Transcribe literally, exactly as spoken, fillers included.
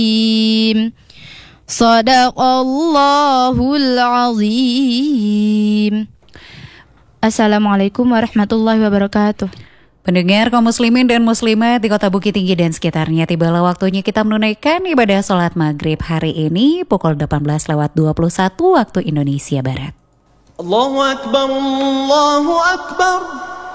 Shadaqallahul azim. Assalamualaikum warahmatullahi wabarakatuh. Pendengar kaum muslimin dan muslimat di Kota Bukit Tinggi dan sekitarnya, tibalah waktunya kita menunaikan ibadah sholat maghrib hari ini pukul delapan belas lewat dua puluh satu waktu Indonesia Barat. Allahu Akbar, Allahu Akbar.